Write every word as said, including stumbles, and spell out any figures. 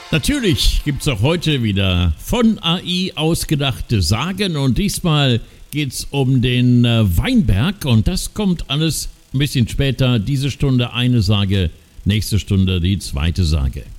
Natürlich gibt es auch heute wieder von A I ausgedachte Sagen und diesmal geht es um den äh, Weinberg und das kommt alles ein bisschen später. Diese Stunde eine Sage, nächste Stunde die zweite Sage.